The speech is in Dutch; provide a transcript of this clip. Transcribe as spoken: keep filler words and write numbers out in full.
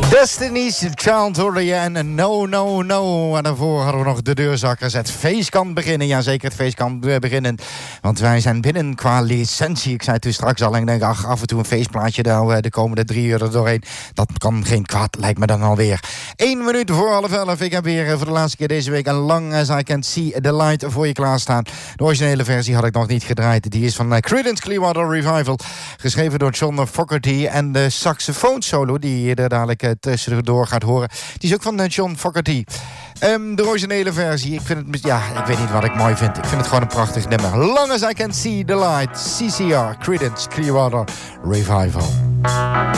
Destiny's Child hoorde je en No, No, No. En daarvoor hadden we nog de deurzakkers. Het feest kan beginnen. Jazeker, het feest kan beginnen. Want wij zijn binnen qua licentie. Ik zei het toen straks al. En ik denk, ach, af en toe een feestplaatje nou, de komende drie uur er doorheen. Dat kan geen kwaad, lijkt me dan alweer. Eén minuut voor half elf. Ik heb weer voor de laatste keer deze week een Long As I Can See The Light voor je klaarstaan. De originele versie had ik nog niet gedraaid. Die is van Creedence Clearwater Revival. Geschreven door John Fogerty. En de saxofoonsolo die je er dadelijk tussendoor gaat horen. Die is ook van John Fogerty. Um, de originele versie. Ik vind het, ja, ik weet niet wat ik mooi vind. Ik vind het gewoon een prachtig nummer. Long As I Can See The Light. C C R, Creedence Clearwater Revival.